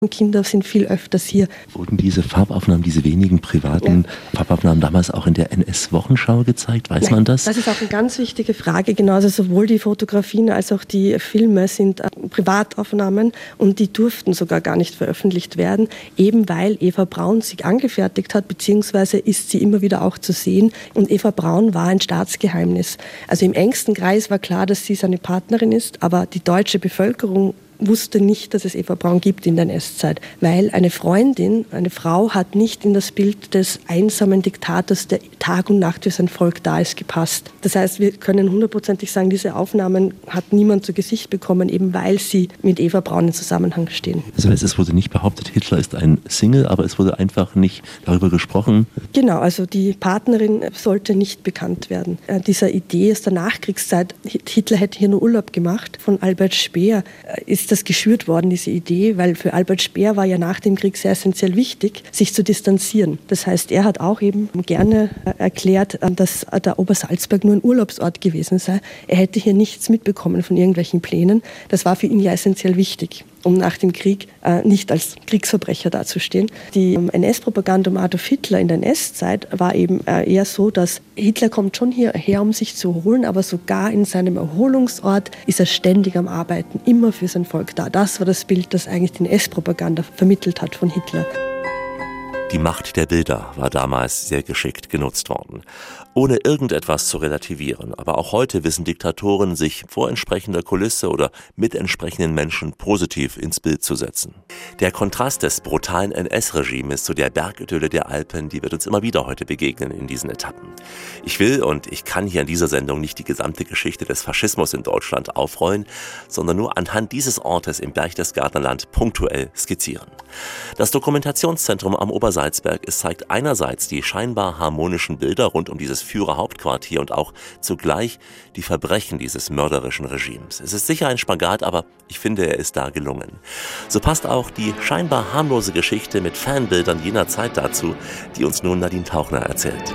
Kinder sind viel öfters hier. Wurden diese Farbaufnahmen, diese wenigen privaten Farbaufnahmen damals auch in der NS-Wochenschau gezeigt? Weiß man das? Das ist auch eine ganz wichtige Frage. Genau, also sowohl die Fotografien als auch die Filme sind Privataufnahmen und die durften sogar gar nicht veröffentlicht werden, eben weil Eva Braun sie angefertigt hat, beziehungsweise ist sie immer wieder auch zu sehen. Und Eva Braun war ein Staatsgeheimnis. Also im engsten Kreis war klar, dass sie seine Partnerin ist, aber die deutsche Bevölkerung wusste nicht, dass es Eva Braun gibt in der NS-Zeit, weil eine Freundin, eine Frau hat nicht in das Bild des einsamen Diktators, der Tag und Nacht für sein Volk da ist, gepasst. Das heißt, wir können hundertprozentig sagen, diese Aufnahmen hat niemand zu Gesicht bekommen, eben weil sie mit Eva Braun in Zusammenhang stehen. Das heißt, es wurde nicht behauptet, Hitler ist ein Single, aber es wurde einfach nicht darüber gesprochen. Genau, also die Partnerin sollte nicht bekannt werden. Dieser Idee aus der Nachkriegszeit, Hitler hätte hier nur Urlaub gemacht, von Albert Speer ist das geschürt worden, diese Idee, weil für Albert Speer war ja nach dem Krieg sehr essentiell wichtig, sich zu distanzieren. Das heißt, er hat auch eben gerne erklärt, dass der Obersalzberg nur ein Urlaubsort gewesen sei. Er hätte hier nichts mitbekommen von irgendwelchen Plänen. Das war für ihn ja essentiell wichtig, um nach dem Krieg nicht als Kriegsverbrecher dazustehen. Die NS-Propaganda um Adolf Hitler in der NS-Zeit war eben eher so, dass Hitler kommt schon hierher, um sich zu erholen, aber sogar in seinem Erholungsort ist er ständig am Arbeiten, immer für sein Volk da. Das war das Bild, das eigentlich die NS-Propaganda vermittelt hat von Hitler. Die Macht der Bilder war damals sehr geschickt genutzt worden. Ohne irgendetwas zu relativieren, aber auch heute wissen Diktatoren, sich vor entsprechender Kulisse oder mit entsprechenden Menschen positiv ins Bild zu setzen. Der Kontrast des brutalen NS-Regimes zu der Bergidylle der Alpen, die wird uns immer wieder heute begegnen in diesen Etappen. Ich will und ich kann hier in dieser Sendung nicht die gesamte Geschichte des Faschismus in Deutschland aufrollen, sondern nur anhand dieses Ortes im Berchtesgadenerland punktuell skizzieren. Das Dokumentationszentrum am Obersalzberg, es zeigt einerseits die scheinbar harmonischen Bilder rund um dieses Führerhauptquartier und auch zugleich die Verbrechen dieses mörderischen Regimes. Es ist sicher ein Spagat, aber ich finde, er ist da gelungen. So passt auch die scheinbar harmlose Geschichte mit Fanbildern jener Zeit dazu, die uns nun Nadine Tauchner erzählt.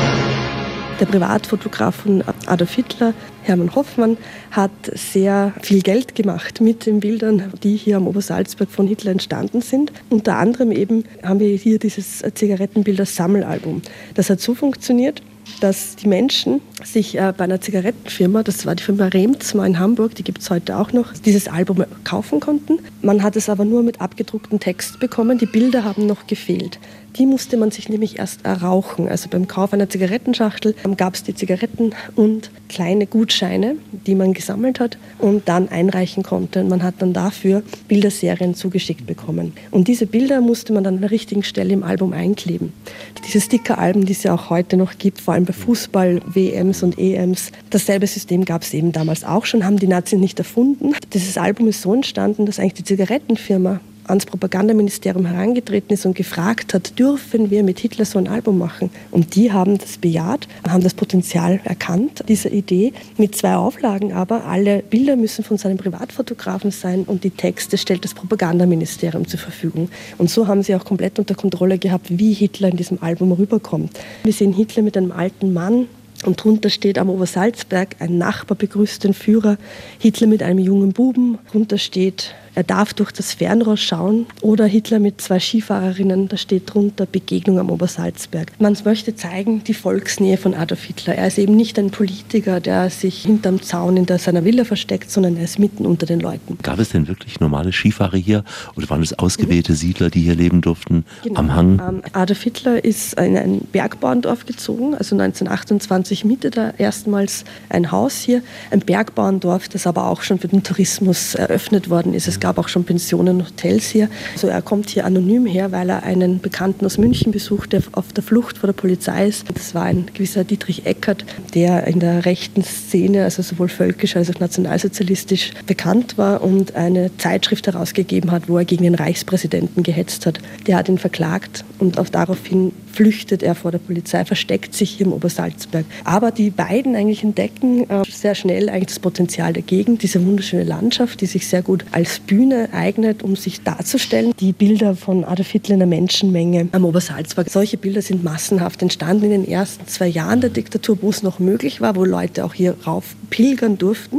Der Privatfotograf von Adolf Hitler, Hermann Hoffmann, hat sehr viel Geld gemacht mit den Bildern, die hier am Obersalzberg von Hitler entstanden sind. Unter anderem eben haben wir hier dieses Zigarettenbilder-Sammelalbum. Das hat so funktioniert, dass die Menschen sich bei einer Zigarettenfirma, das war die Firma Remzma in Hamburg, die gibt es heute auch noch, dieses Album kaufen konnten. Man hat es aber nur mit abgedrucktem Text bekommen, die Bilder haben noch gefehlt. Die musste man sich nämlich erst errauchen. Also beim Kauf einer Zigarettenschachtel gab es die Zigaretten und kleine Gutscheine, die man gesammelt hat und dann einreichen konnte. Und man hat dann dafür Bilderserien zugeschickt bekommen. Und diese Bilder musste man dann an der richtigen Stelle im Album einkleben. Diese Sticker-Alben, die es ja auch heute noch gibt, vor allem bei Fußball-WMs und EMs, dasselbe System gab es eben damals auch schon, haben die Nazis nicht erfunden. Dieses Album ist so entstanden, dass eigentlich die Zigarettenfirma ans Propagandaministerium herangetreten ist und gefragt hat, dürfen wir mit Hitler so ein Album machen? Und die haben das bejaht, haben das Potenzial erkannt, dieser Idee, mit 2 Auflagen aber. Alle Bilder müssen von seinem Privatfotografen sein und die Texte stellt das Propagandaministerium zur Verfügung. Und so haben sie auch komplett unter Kontrolle gehabt, wie Hitler in diesem Album rüberkommt. Wir sehen Hitler mit einem alten Mann, und drunter steht am Obersalzberg, ein Nachbar begrüßt den Führer, Hitler mit einem jungen Buben, drunter steht, er darf durch das Fernrohr schauen, oder Hitler mit 2 Skifahrerinnen, da steht drunter Begegnung am Obersalzberg. Man möchte zeigen, die Volksnähe von Adolf Hitler. Er ist eben nicht ein Politiker, der sich hinterm Zaun in seiner Villa versteckt, sondern er ist mitten unter den Leuten. Gab es denn wirklich normale Skifahrer hier oder waren es ausgewählte Siedler, die hier leben durften, am Hang? Adolf Hitler ist in ein Bergbauerndorf gezogen, also 1928 mietet er erstmals ein Haus hier, ein Bergbauerndorf, das aber auch schon für den Tourismus eröffnet worden ist. Es gab auch schon Pensionen und Hotels hier. Also er kommt hier anonym her, weil er einen Bekannten aus München besucht, der auf der Flucht vor der Polizei ist. Das war ein gewisser Dietrich Eckert, der in der rechten Szene, also sowohl völkisch als auch nationalsozialistisch bekannt war und eine Zeitschrift herausgegeben hat, wo er gegen den Reichspräsidenten gehetzt hat. Der hat ihn verklagt und auch daraufhin flüchtet er vor der Polizei, versteckt sich hier im Obersalzberg. Aber die beiden eigentlich entdecken sehr schnell eigentlich das Potenzial der Gegend, diese wunderschöne Landschaft, die sich sehr gut als Bühne eignet, um sich darzustellen. Die Bilder von Adolf Hitler in der Menschenmenge am Obersalzberg. Solche Bilder sind massenhaft entstanden in den ersten 2 Jahren der Diktatur, wo es noch möglich war, wo Leute auch hier rauf pilgern durften.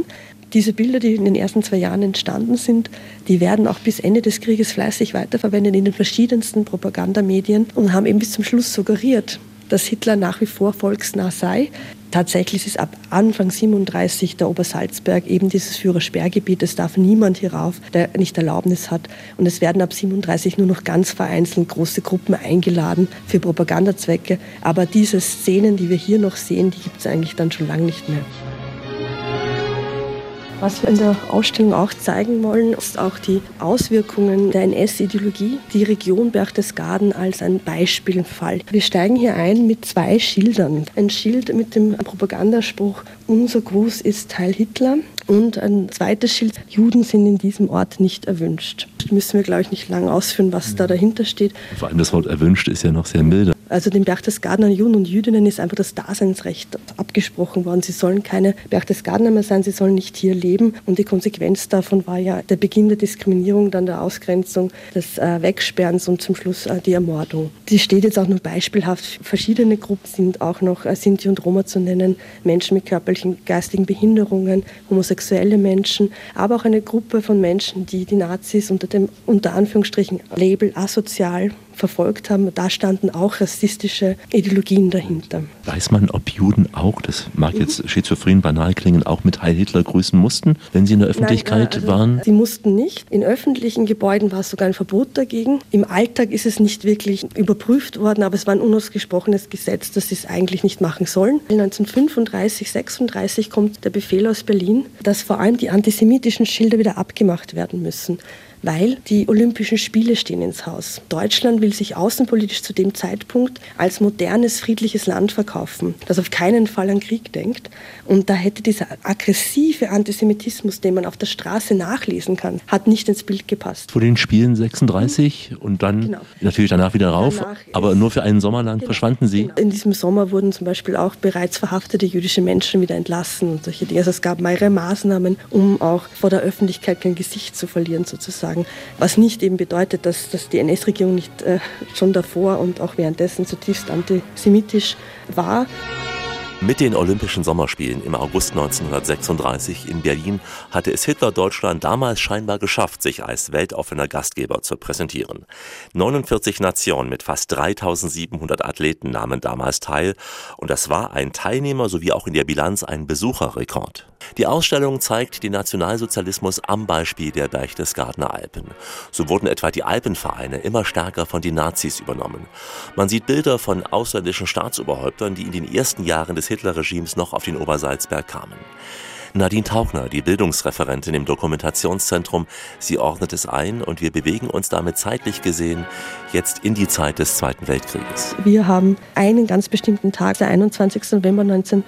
Diese Bilder, die in den ersten 2 Jahren entstanden sind, die werden auch bis Ende des Krieges fleißig weiterverwendet in den verschiedensten Propagandamedien und haben eben bis zum Schluss suggeriert, dass Hitler nach wie vor volksnah sei. Tatsächlich ist ab Anfang 1937 der Obersalzberg eben dieses Führersperrgebiet. Es darf niemand hierauf, der nicht Erlaubnis hat. Und es werden ab 1937 nur noch ganz vereinzelt große Gruppen eingeladen für Propagandazwecke. Aber diese Szenen, die wir hier noch sehen, die gibt es eigentlich dann schon lange nicht mehr. Was wir in der Ausstellung auch zeigen wollen, ist auch die Auswirkungen der NS-Ideologie, die Region Berchtesgaden als ein Beispielfall. Wir steigen hier ein mit 2 Schildern. Ein Schild mit dem Propagandaspruch "Unser Gruß ist Heil Hitler" und ein zweites Schild "Juden sind in diesem Ort nicht erwünscht". Das müssen wir, glaube ich, nicht lange ausführen, was da dahinter steht. Vor allem das Wort "erwünscht" ist ja noch sehr milde. Also den Berchtesgadener Juden und Jüdinnen ist einfach das Daseinsrecht abgesprochen worden. Sie sollen keine Berchtesgadener mehr sein, sie sollen nicht hier leben. Und die Konsequenz davon war ja der Beginn der Diskriminierung, dann der Ausgrenzung, des Wegsperrens und zum Schluss die Ermordung. Die steht jetzt auch nur beispielhaft. Verschiedene Gruppen sind auch noch Sinti und Roma zu nennen, Menschen mit körperlichen, geistigen Behinderungen, homosexuelle Menschen, aber auch eine Gruppe von Menschen, die die Nazis unter dem, unter Anführungsstrichen, Label asozial verfolgt haben. Da standen auch rassistische Ideologien dahinter. Weiß man, ob Juden auch, das mag jetzt schizophren banal klingen, auch mit Heil Hitler grüßen mussten, wenn sie in der Öffentlichkeit waren? Sie mussten nicht. In öffentlichen Gebäuden war es sogar ein Verbot dagegen. Im Alltag ist es nicht wirklich überprüft worden, aber es war ein unausgesprochenes Gesetz, dass sie es eigentlich nicht machen sollen. 1935, 1936 kommt der Befehl aus Berlin, dass vor allem die antisemitischen Schilder wieder abgemacht werden müssen, weil die Olympischen Spiele stehen ins Haus. Deutschland will sich außenpolitisch zu dem Zeitpunkt als modernes, friedliches Land verkaufen, das auf keinen Fall an Krieg denkt. Und da hätte dieser aggressive Antisemitismus, den man auf der Straße nachlesen kann, hat nicht ins Bild gepasst. Vor den Spielen 36 und dann natürlich danach wieder rauf, aber nur für einen Sommer lang verschwanden sie. In diesem Sommer wurden zum Beispiel auch bereits verhaftete jüdische Menschen wieder entlassen und solche Dinge. Also es gab mehrere Maßnahmen, um auch vor der Öffentlichkeit kein Gesicht zu verlieren sozusagen. Was nicht eben bedeutet, dass die NS-Regierung nicht schon davor und auch währenddessen zutiefst antisemitisch war. Mit den Olympischen Sommerspielen im August 1936 in Berlin hatte es Hitler-Deutschland damals scheinbar geschafft, sich als weltoffener Gastgeber zu präsentieren. 49 Nationen mit fast 3700 Athleten nahmen damals teil und das war ein Teilnehmer- sowie auch in der Bilanz ein Besucherrekord. Die Ausstellung zeigt den Nationalsozialismus am Beispiel der Berchtesgadener Alpen. So wurden etwa die Alpenvereine immer stärker von den Nazis übernommen. Man sieht Bilder von ausländischen Staatsoberhäuptern, die in den ersten Jahren des Hitlerregimes noch auf den Obersalzberg kamen. Nadine Tauchner, die Bildungsreferentin im Dokumentationszentrum, sie ordnet es ein und wir bewegen uns damit zeitlich gesehen jetzt in die Zeit des Zweiten Weltkrieges. Wir haben einen ganz bestimmten Tag, der 21. November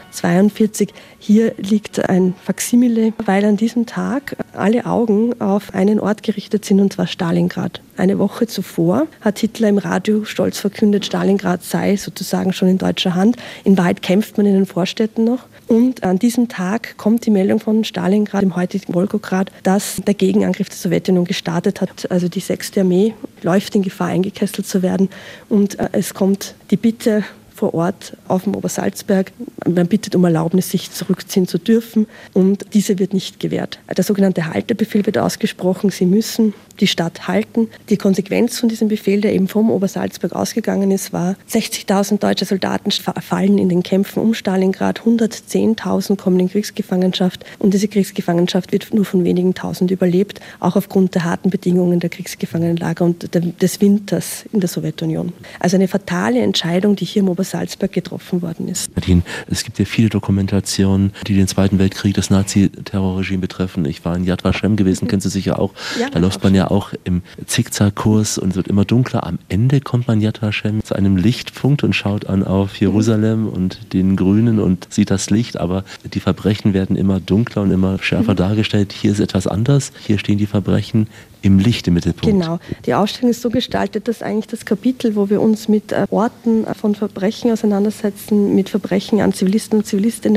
1942. Hier liegt ein Faksimile, weil an diesem Tag alle Augen auf einen Ort gerichtet sind, und zwar Stalingrad. Eine Woche zuvor hat Hitler im Radio stolz verkündet, Stalingrad sei sozusagen schon in deutscher Hand. In Wahrheit kämpft man in den Vorstädten noch. Und an diesem Tag kommt die Meldung von Stalingrad, im heutigen Wolgograd, dass der Gegenangriff der Sowjetunion gestartet hat. Also die 6. Armee läuft in Gefahr, eingekesselt zu werden. Und es kommt die Bitte vor Ort auf dem Obersalzberg. Man bittet um Erlaubnis, sich zurückziehen zu dürfen, und diese wird nicht gewährt. Der sogenannte Haltebefehl wird ausgesprochen. Sie müssen die Stadt halten. Die Konsequenz von diesem Befehl, der eben vom Obersalzberg ausgegangen ist, war, 60.000 deutsche Soldaten fallen in den Kämpfen um Stalingrad, 110.000 kommen in Kriegsgefangenschaft, und diese Kriegsgefangenschaft wird nur von wenigen Tausend überlebt, auch aufgrund der harten Bedingungen der Kriegsgefangenenlager und des Winters in der Sowjetunion. Also eine fatale Entscheidung, die hier im Obersalzberg getroffen worden ist. Nadine, es gibt ja viele Dokumentationen, die den Zweiten Weltkrieg, das Nazi-Terrorregime betreffen. Ich war in Yad Vashem gewesen, kennen Sie sicher auch. Ja, da läuft man ja auch im Zickzackkurs und es wird immer dunkler. Am Ende kommt man Yad Vashem zu einem Lichtpunkt und schaut an auf Jerusalem und den Grünen und sieht das Licht, aber die Verbrechen werden immer dunkler und immer schärfer dargestellt. Hier ist etwas anders. Hier stehen die Verbrechen im Licht im Mittelpunkt. Genau. Die Ausstellung ist so gestaltet, dass eigentlich das Kapitel, wo wir uns mit Orten von Verbrechen auseinandersetzen, mit Verbrechen an Zivilisten und Zivilistinnen,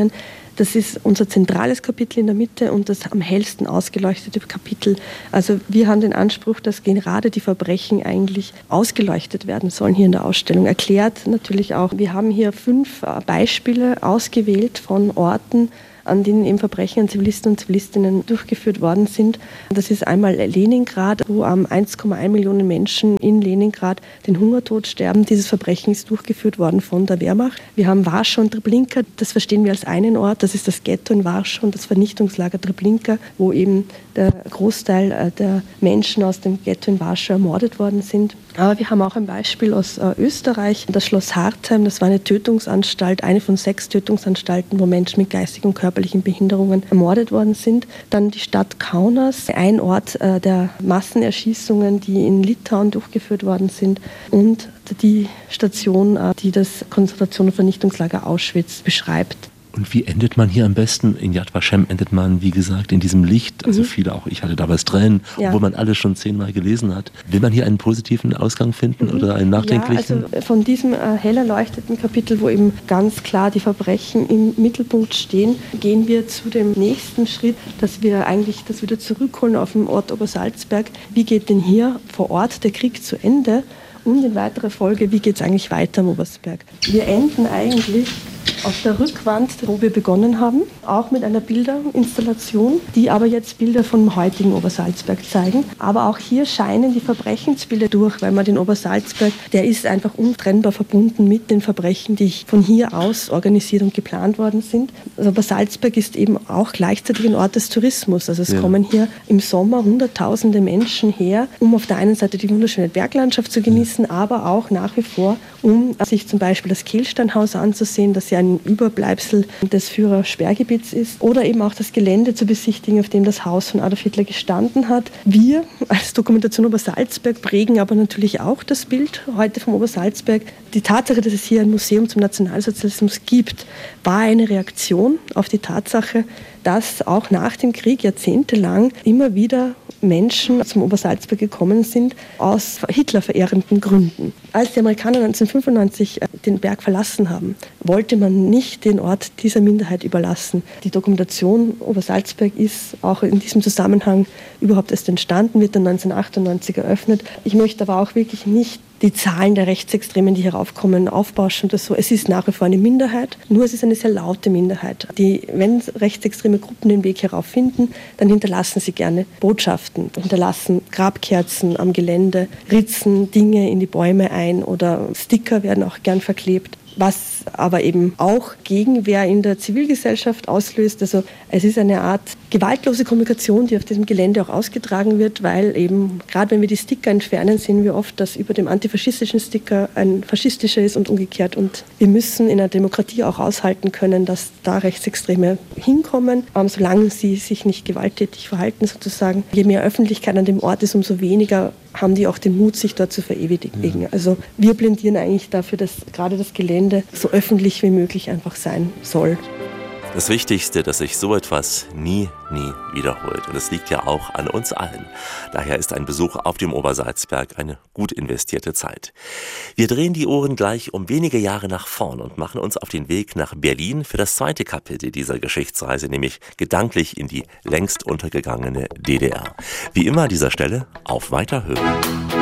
Das ist unser zentrales Kapitel in der Mitte und das am hellsten ausgeleuchtete Kapitel. Also wir haben den Anspruch, dass gerade die Verbrechen eigentlich ausgeleuchtet werden sollen hier in der Ausstellung. Erklärt natürlich auch, wir haben hier 5 Beispiele ausgewählt von Orten, an denen eben Verbrechen an Zivilisten und Zivilistinnen durchgeführt worden sind. Das ist einmal Leningrad, wo 1,1 Millionen Menschen in Leningrad den Hungertod sterben. Dieses Verbrechen ist durchgeführt worden von der Wehrmacht. Wir haben Warschau und Treblinka, das verstehen wir als einen Ort. Das ist das Ghetto in Warschau und das Vernichtungslager Treblinka, wo eben der Großteil der Menschen aus dem Ghetto in Warschau ermordet worden sind. Aber wir haben auch ein Beispiel aus Österreich, das Schloss Hartheim. Das war eine Tötungsanstalt, eine von 6 Tötungsanstalten, wo Menschen mit geistigen und körperlichen Behinderungen ermordet worden sind. Dann die Stadt Kaunas, ein Ort der Massenerschießungen, die in Litauen durchgeführt worden sind. Und die Station, die das Konzentration- und Vernichtungslager Auschwitz beschreibt. Und wie endet man hier am besten? In Yad Vashem endet man, wie gesagt, in diesem Licht. Also viele, auch ich hatte damals Tränen, obwohl man alles schon 10-mal gelesen hat. Will man hier einen positiven Ausgang finden oder einen nachdenklichen? Ja, also von diesem hell erleuchteten Kapitel, wo eben ganz klar die Verbrechen im Mittelpunkt stehen, gehen wir zu dem nächsten Schritt, dass wir eigentlich das wieder zurückholen auf den Ort Obersalzberg. Wie geht denn hier vor Ort der Krieg zu Ende? Und in weiterer Folge, wie geht es eigentlich weiter am Obersalzberg? Wir enden eigentlich auf der Rückwand, wo wir begonnen haben, auch mit einer Bilderinstallation, die aber jetzt Bilder vom heutigen Obersalzberg zeigen. Aber auch hier scheinen die Verbrechensbilder durch, weil man den Obersalzberg, der ist einfach untrennbar verbunden mit den Verbrechen, die von hier aus organisiert und geplant worden sind. Also Obersalzberg ist eben auch gleichzeitig ein Ort des Tourismus. Also es kommen hier im Sommer Hunderttausende Menschen her, um auf der einen Seite die wunderschöne Berglandschaft zu genießen, aber auch nach wie vor, um sich zum Beispiel das Kehlsteinhaus anzusehen, das ja ein Überbleibsel des Führersperrgebiets ist, oder eben auch das Gelände zu besichtigen, auf dem das Haus von Adolf Hitler gestanden hat. Wir als Dokumentation Obersalzberg prägen aber natürlich auch das Bild heute vom Obersalzberg. Die Tatsache, dass es hier ein Museum zum Nationalsozialismus gibt, war eine Reaktion auf die Tatsache, dass auch nach dem Krieg jahrzehntelang immer wieder Menschen zum Obersalzberg gekommen sind aus Hitler-verehrenden Gründen. Als die Amerikaner 1995 den Berg verlassen haben, wollte man nicht den Ort dieser Minderheit überlassen. Die Dokumentation Obersalzberg ist auch in diesem Zusammenhang überhaupt erst entstanden, wird dann 1998 eröffnet. Ich möchte aber auch wirklich nicht die Zahlen der Rechtsextremen, die heraufkommen, aufbauschen oder so. Es ist nach wie vor eine Minderheit, nur es ist eine sehr laute Minderheit. Wenn rechtsextreme Gruppen den Weg herauffinden, dann hinterlassen sie gerne Botschaften, hinterlassen Grabkerzen am Gelände, ritzen Dinge in die Bäume ein oder Sticker werden auch gern verklebt. Was aber eben auch Gegenwehr in der Zivilgesellschaft auslöst. Also es ist eine Art gewaltlose Kommunikation, die auf diesem Gelände auch ausgetragen wird, weil eben, gerade wenn wir die Sticker entfernen, sehen wir oft, dass über dem antifaschistischen Sticker ein faschistischer ist und umgekehrt. Und wir müssen in einer Demokratie auch aushalten können, dass da Rechtsextreme hinkommen, solange sie sich nicht gewalttätig verhalten sozusagen. Je mehr Öffentlichkeit an dem Ort ist, umso weniger haben die auch den Mut, sich dort zu verewigen. Ja. Also wir plädieren eigentlich dafür, dass gerade das Gelände so öffentlich wie möglich einfach sein soll. Das Wichtigste, dass sich so etwas nie wiederholt. Und es liegt ja auch an uns allen. Daher ist ein Besuch auf dem Obersalzberg eine gut investierte Zeit. Wir drehen die Ohren gleich um wenige Jahre nach vorn und machen uns auf den Weg nach Berlin für das zweite Kapitel dieser Geschichtsreise, nämlich gedanklich in die längst untergegangene DDR. Wie immer an dieser Stelle auf Weiterhören.